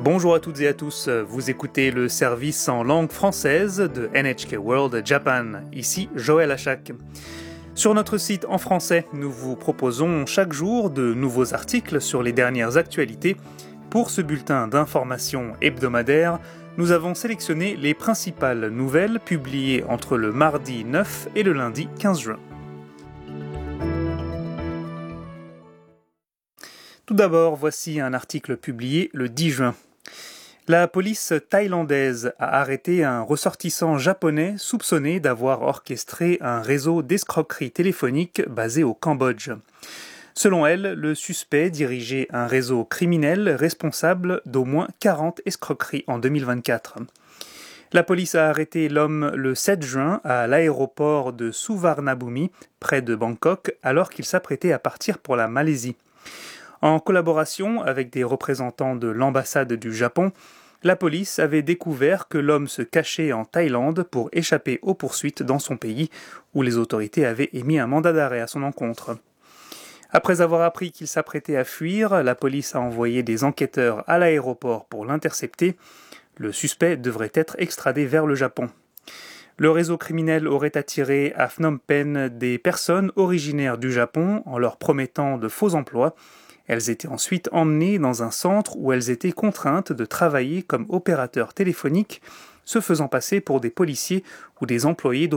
Bonjour à toutes et à tous, vous écoutez le service en langue française de NHK World Japan, ici Joël Achak. Sur notre site en français, nous vous proposons chaque jour de nouveaux articles sur les dernières actualités. Pour ce bulletin d'information hebdomadaire, nous avons sélectionné les principales nouvelles publiées entre le mardi 9 et le lundi 15 juin. Tout d'abord, voici un article publié le 10 juin. La police thaïlandaise a arrêté un ressortissant japonais soupçonné d'avoir orchestré un réseau d'escroquerie téléphonique basé au Cambodge. Selon elle, le suspect dirigeait un réseau criminel responsable d'au moins 40 escroqueries en 2024. La police a arrêté l'homme le 7 juin à l'aéroport de Suvarnabhumi, près de Bangkok, alors qu'il s'apprêtait à partir pour la Malaisie. En collaboration avec des représentants de l'ambassade du Japon, la police avait découvert que l'homme se cachait en Thaïlande pour échapper aux poursuites dans son pays, où les autorités avaient émis un mandat d'arrêt à son encontre. Après avoir appris qu'il s'apprêtait à fuir, la police a envoyé des enquêteurs à l'aéroport pour l'intercepter. Le suspect devrait être extradé vers le Japon. Le réseau criminel aurait attiré à Phnom Penh des personnes originaires du Japon en leur promettant de faux emplois. Elles étaient ensuite emmenées dans un centre où elles étaient contraintes de travailler comme opérateurs téléphoniques, se faisant passer pour des policiers ou des employés